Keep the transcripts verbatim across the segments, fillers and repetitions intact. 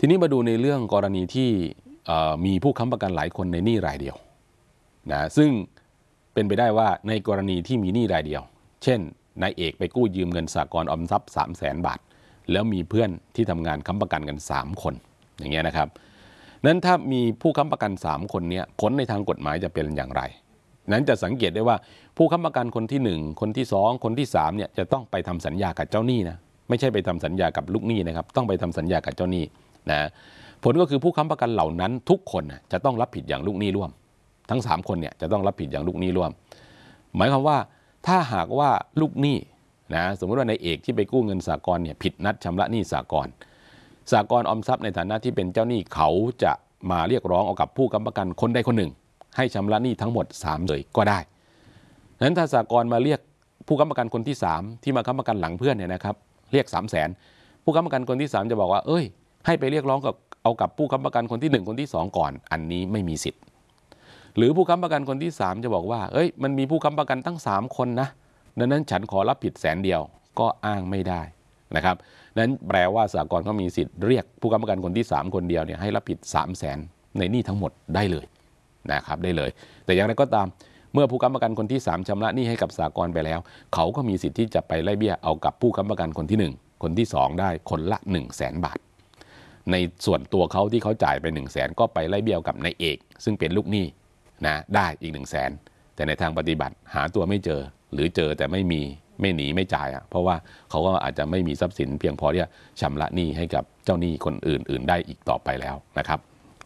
นี้มาดูในเรื่องกรณีที่มีผู้ค้ำประกันหลายคนในหนี้รายเดียวนะซึ่งเป็นไปได้ว่าในกรณีที่มีหนี้รายเดียวเช่นนายเอกไปกู้ยืมเงินสหกรณ์ออมทรัพย์สามแสนบาทแล้วมีเพื่อนที่ทำงานค้ำประกันกันสามคนอย่างเงี้ยนะครับนั้นถ้ามีผู้ค้ำประกันสามคนนี้ผลในทางกฎหมายจะเป็นอย่างไรนั้นจะสังเกตได้ว่าผู้ค้ำประกันคนที่หนึ่งคนที่สองคนที่สามเนี่ยจะต้องไปทำสัญญากับเจ้าหนี้นะไม่ใช่ไปทำสัญญากับลูกหนี้นะครับต้องไปทำสัญญากับเจ้าหนี้นะผลก็คือผู้ค้ำประกันเหล่านั้นทุกคนจะต้องรับผิดอย่างลูกหนี้ร่วมทั้งสามคนเนี่ยจะต้องรับผิดอย่างลูกหนี้ร่วมหมายความว่าถ้าหากว่าลูกหนี้นะสมมติว่านายเอกที่ไปกู้เงินสหกรณ์เนี่ยผิดนัดชำระหนี้สหกรณ์สหกรณ์ออมทรัพย์ในฐานะที่เป็นเจ้าหนี้เขาจะมาเรียกร้องเอากับผู้ค้ำประกันคนใดคนหนึ่งให้ชำระหนี้ทั้งหมดสามเลยก็ได้นั้นถ้าสหกรณ์มาเรียกผู้ค้ำประกันคนที่สามที่มาค้ำประกันหลังเพื่อนเนี่ยนะครับเรียกสามแสนผู้ค้ำประกันคนที่สามจะบอกว่าเอ้ยให้ไปเรียกร้องกับเอากับผู้ค้ำประกันคนที่หนึ่งคนที่สองก่อนอันนี้ไม่มีสิทธิ์หรือผู้ค้ำประกันคนที่สามจะบอกว่าเอ้ยมันมีผู้ค้ำประกันตั้งสามคนนะดังนั้นฉันขอรับผิดแสนเดียวก็อ้างไม่ได้นะครับนั้นแปลว่าสหกรณ์ก็มีสิทธิ์เรียกผู้ค้ำประกันคนที่สามคนเดียวเนี่ยให้รับผิดสามแสนในหนี้ทั้งหมดได้เลยนะครับได้เลยแต่อย่างไรก็ตามเมื่อผู้ค้ำประกันคนที่สามชำระหนี้ให้กับสหกรณ์ไปแล้วเขาก็มีสิทธิ์ที่จะไปไล่เบี้ยเอากับผู้ค้ำประกันคนที่หนึ่งคนที่สองได้คนละหนึ่งแสนบาทในส่วนตัวเขาที่เขาจ่ายไปหนึ่งแสนก็ไปไล่เบี้ยกับนายเอกซึ่งเป็นลูกหนี้นะได้อีกหนึ่งแสนแต่ในทางปฏิบัติหาตัวไม่เจอหรือเจอแต่ไม่มีไม่หนีไม่จ่ายอ่ะเพราะว่าเขาก็อาจจะไม่มีทรัพย์สินเพียงพอที่จะชำระหนี้ให้กับเจ้าหนี้คนอื่นๆได้อีกต่อไปแล้วนะครับ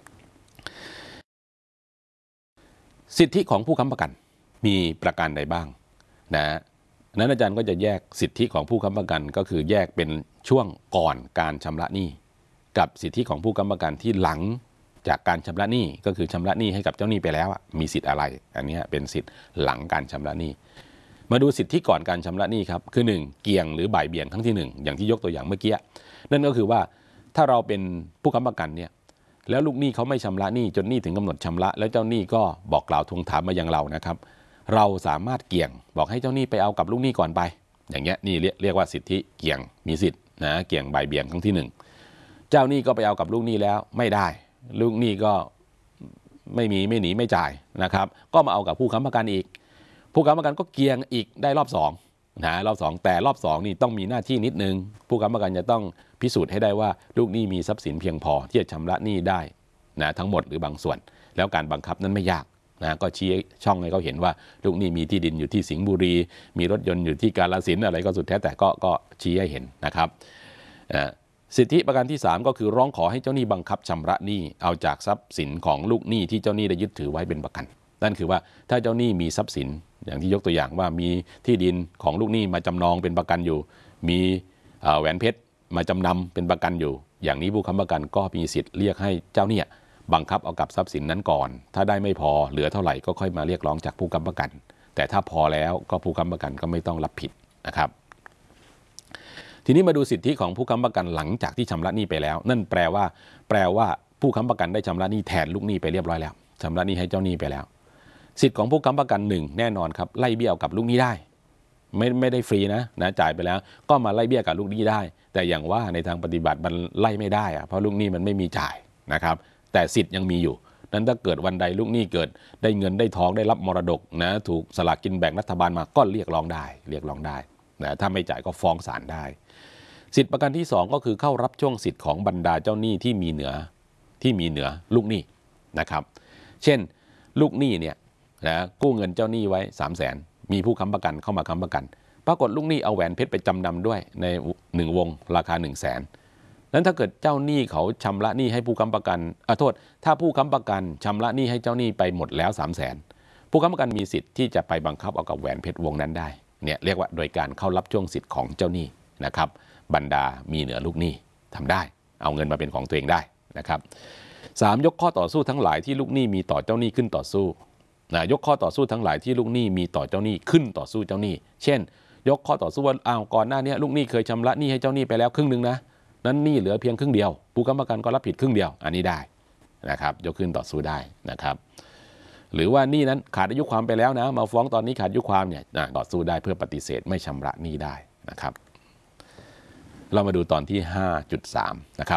สิทธิของผู้ค้ำประกันมีประการใดบ้างนะนั้นอาจารย์ก็จะแยกสิทธิของผู้ค้ำประกันก็คือแยกเป็นช่วงก่อนการชำระหนี้กับสิทธิของผู้ค้ำประกันที่หลังจากการชำระหนี้ก็คือชำระหนี้ให้กับเจ้าหนี้ไปแล้วมีสิทธิ์อะไรอันนี้เป็นสิทธิ์หลังการชำระหนี้มาดูสิทธิก่อนการชำระหนี้ครับคือหนึ่งเกี่ยงหรือบ่ายเบี่ยงครั้งที่หนึ่งอย่างที่ยกตัวอย่างเมื่อกี้นั่นก็คือว่าถ้าเราเป็นผู้ค้ำประกันเนี่ยแล้วลูกหนี้เขาไม่ชำระหนี้จนหนี้ถึงกำหนดชำระแล้วเจ้าหนี้ก็บอกกล่าวทวงถามมายังเรานะครับเราสามารถเกี่ยงบอกให้เจ้าหนี้ไปเอากับลูกหนี้ก่อนไปอย่างเงี้ยนี่เรียกว่าสิทธิเกี่ยงมีสิทธินะเกี่ยงบ่ายเบี่ยงครั้งที่หนึ่งเจ้าหนี้ก็ไปเอากับลูกหนี้แล้วไม่ได้ลูกหนี้ก็ไม่มีไม่หนีไม่จ่ายนะครับก็มาเอากับผู้ค้ำประกันอีกผู้ค้ำประกันก็เกี่ยงอีกได้รอบสองนะรอบสองแต่รอบสองนี่ต้องมีหน้าที่นิดนึงผู้ค้ำประกันจะต้องพิสูจน์ให้ได้ว่าลูกหนี้มีทรัพย์สินเพียงพอที่จะชำระหนี้ได้นะทั้งหมดหรือบางส่วนแล้วการบังคับนั้นไม่ยากนะก็ชี้ช่องให้เขาเห็นว่าลูกหนี้มีที่ดินอยู่ที่สิงห์บุรีมีรถยนต์อยู่ที่กาฬสินธุ์อะไรก็สุดแท้แต่ก็ก็ชี้ให้เห็นนะครับสิทธิประการที่สามก็คือร้องขอให้เจ้าหนี้บังคับชำระหนี้เอาจากทรัพย์สินของลูกหนี้ที่เจ้าหนี้ได้ยึดถือไว้เป็นประกันนั่นคือว่าถ้าเจ้าหนี้มีทรัพย์สินอย่างที่ยกตัวอย่างว่ามีที่ดินของลูกหนี้มาจำนองเป็นประกันอยู่มีแหวนเพชรมาจำนำเป็นประกันอยู่อย่างนี้ผู้ค้ำประกันก็มีสิทธิ์เรียกให้เจ้าหนี้บังคับเอากับทรัพย์สินนั้นก่อนถ้าได้ไม่พอเหลือเท่าไหร่ก็ค่อยมาเรียกร้องจากผู้ค้ำประกันแต่ถ้าพอแล้วก็ผู้ค้ำประกันก็ไม่ต้องรับผิดนะครับทีนี้มาดูสิทธิของผู้ค้ำประกันหลังจากที่ชำระหนี้ไปแล้วนั่นแปลว่าแปลว่าผู้ค้ำประกันได้ชำระหนี้แทนลูกหนี้ไปเรียบร้อยแล้วชำระหนี้ให้เจ้าหนี้ไปแล้วสิทธิของผู้ค้ำประกันหนึ่งแน่นอนครับไล่เบี้ยกับลูกหนี้ได้ไม่ไม่ได้ฟรีนะนะจ่ายไปแล้วก็มาไล่เบี้ยกับลูกหนี้ได้แต่อย่างว่าในทางปฏิบัติมันไล่ไม่ได้อะเพราะลูกหนี้มันไม่มีจ่ายนะครับแต่สิทธิ์ยังมีอยู่นั้นถ้าเกิดวันใดลูกหนี้เกิดได้เงินได้ทองได้รับมรดกนะถูกสลากกินแบ่งรัฐบาลมาก็เรียกร้องได้เรียกร้องได้นะถ้าไม่จ่ายก็ฟ้องศาลได้สิทธิประกันที่สองก็คือเข้ารับช่วงสิทธิ์ของบรรดาเจ้าหนี้ที่มีเหนือที่มีเหนือลูกหนี้นะครับเช่นลูกหนี้เนี่ยนะกู้เงินเจ้าหนี้ไว้สามแสนมีผู้ค้ำประกันเข้ามาค้ำประกันปรากฏลูกหนี้เอาแหวนเพชรไปจำนำด้วยในหนึ่งวงราคาหนึ่งแสนนั้นถ้าเกิดเจ้าหนี้เขาชำระหนี้ให้ผู้ค้ำประกันอ่ะโทษถ้าผู้ค้ำประกันชำระหนี้ให้เจ้าหนี้ไปหมดแล้วสามแสนผู้ค้ำประกันมีสิทธิ์ที่จะไปบังคับเอากับแหวนเพชรวงนั้นได้เนี่ยเรียกว่าโดยการเข้ารับช่วงสิทธิ์ของเจ้าหนี้นะครับบรรดามีเหนือลูกหนี้ทำได้เอาเงินมาเป็นของตัวเองได้นะครับสามยกข้อต่อสู้ทั้งหลายที่ลูกหนี้มีต่อเจ้าหนี้ขึ้นต่อสู้นะยกข้อต่อสู้ทั้งหลายที่ลูกหนี้มีต่อเจ้าหนี้ขึ้นต่อสู้เจ้าหนี้เช่นยกข้อต่อสู้ว่าอ้าวก่อนหน้านี้ลูกหนี้เคยชำระหนี้ให้เจ้าหนี้ไปแล้วครึ่งนึงนะนั้นหนี้เหลือเพียงครึ่งเดียวผู้ค้ำประกันก็รับผิดครึ่งเดียวอันนี้ได้นะครับยกขึ้นต่อสู้ได้นะครับหรือว่าหนี้นั้นขาดอายุความไปแล้วนะมาฟ้องตอนนี้ขาดอายุความเนี่ยต่อสู้ได้เพื่อปฏิเสธไม่ชำระหนี้ได้นะครับเรามาดูตอนที่ ห้าจุดสาม นะครับ